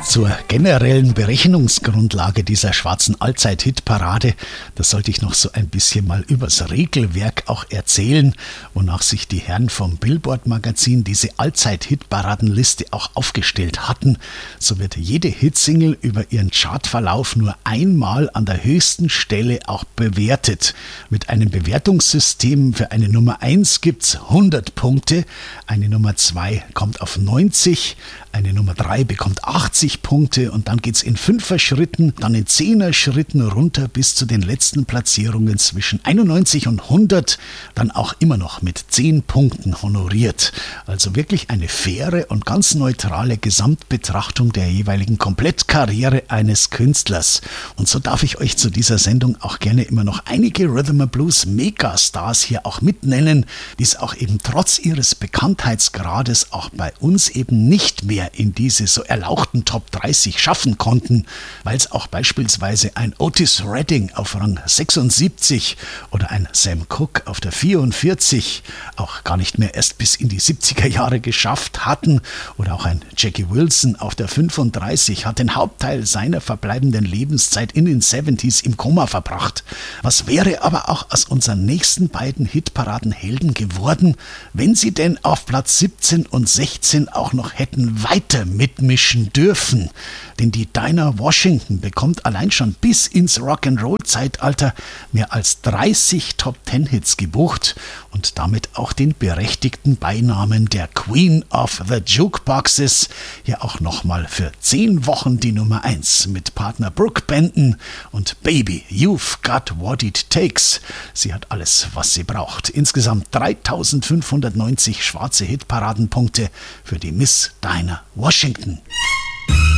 Zur generellen Berechnungsgrundlage dieser schwarzen Allzeit-Hitparade, da sollte ich noch so ein bisschen mal übers Regelwerk auch erzählen, wonach sich die Herren vom Billboard-Magazin diese Allzeit-Hitparadenliste auch aufgestellt hatten. So wird jede Hitsingle über ihren Chartverlauf nur einmal an der höchsten Stelle auch bewertet. Mit einem Bewertungssystem für eine Nummer 1 gibt's 100 Punkte, eine Nummer 2 kommt auf 90, eine Nummer 3 bekommt 80 Punkte und dann geht's in 5er Schritten, dann in 10er Schritten runter bis zu den letzten Platzierungen zwischen 91 und 100, dann auch immer noch mit 10 Punkten honoriert. Also wirklich eine faire und ganz neutrale Gesamtbetrachtung der jeweiligen Komplettkarriere eines Künstlers. Und so darf ich euch zu dieser Sendung auch gerne immer noch einige Rhythm & Blues Megastars hier auch mitnennen, die es auch eben trotz ihres Bekanntheitsgrades auch bei uns eben nicht mehr in diese so erlauchten Top 30 schaffen konnten, weil es auch beispielsweise ein Otis Redding auf Rang 76 oder ein Sam Cooke auf der 44 auch gar nicht mehr erst bis in die 70er Jahre geschafft hatten oder auch ein Jackie Wilson auf der 35 hat den Hauptteil seiner verbleibenden Lebenszeit in den 70s im Koma verbracht. Was wäre aber auch aus unseren nächsten beiden Hitparadenhelden geworden, wenn sie denn auf Platz 17 und 16 auch noch hätten weiter mitmischen dürfen? Denn die Dinah Washington bekommt allein schon bis ins Rock'n'Roll-Zeitalter mehr als 30 Top-10-Hits gebucht und damit auch den berechtigten Beinamen der Queen of the Jukeboxes. Ja auch nochmal für 10 Wochen die Nummer 1 mit Partner Brooke Benton und Baby, You've Got What It Takes. Sie hat alles, was sie braucht. Insgesamt 3590 schwarze Hitparadenpunkte für die Miss Dinah Washington.